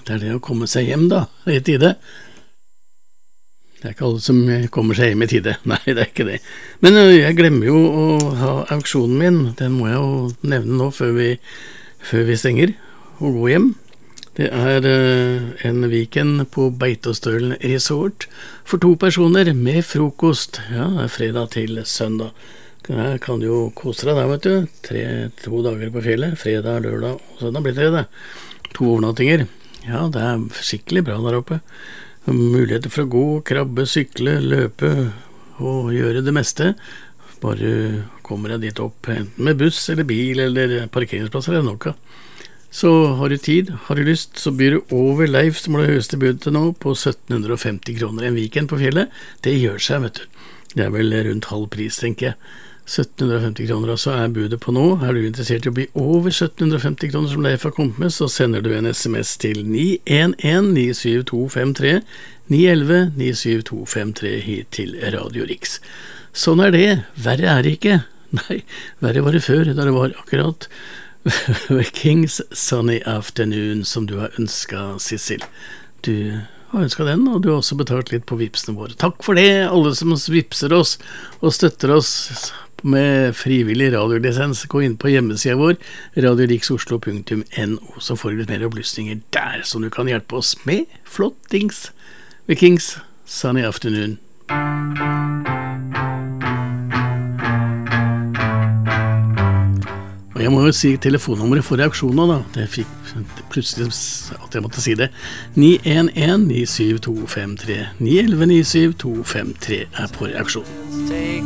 det det å komme seg hjem da, I tide. Det ikke alle som kommer seg hjem I tide, nei, det ikke det. Men jeg glemmer jo å ha auksjonen min, den må jeg jo nevne nå før vi stenger, og gå hjem. Det en weekend på Beitostølen Resort for 2 personer med frokost, ja, det fredag til søndag. Her kan du jo kose deg der, vet du. 2 dager på fjellet, fredag, lørdag, og søndag blir det. 2 overnattinger. Ja, det skikkelig bra der oppe. Muligheter for å gå, krabbe, sykle, løpe og gjøre det meste. Bare kommer jeg dit opp, enten med buss eller bil eller parkeringsplasser eller noe. Så har du tid, har du lyst, så byr du over Leif, som har det høyeste budet til nå, på 1750 kroner en weekend på fjellet. Det gjør seg, vet du. Det vel rundt halv pris, tenker jeg. 1750 kroner altså budet på nå. Er du interessert I å bli over 1750 kroner som Leif har kommet med, så sender du en SMS til 911-97253, 911-97253 hit til Radio Riks. Sånn det. Verre det ikke. Nei, verre var det før, da det var akkurat Kings Sunny Afternoon som du har ønsket, Sissel. Du har ønsket den, og du har også betalt litt på vipsene våre. Takk for det, alle som vipser oss og støtter oss med frivillig radiolisens. Gå inn på hjemmesiden vår, radioriksoslo.no, så får du litt mer opplysninger der, som du kan hjelpe oss med flottings ved Kings Sunny Afternoon. Og jeg må jo si telefonnummeret for reaksjoner da. Det fikk plutselig at jeg måtte si det. 911-97253, 911-97253 på reaksjon.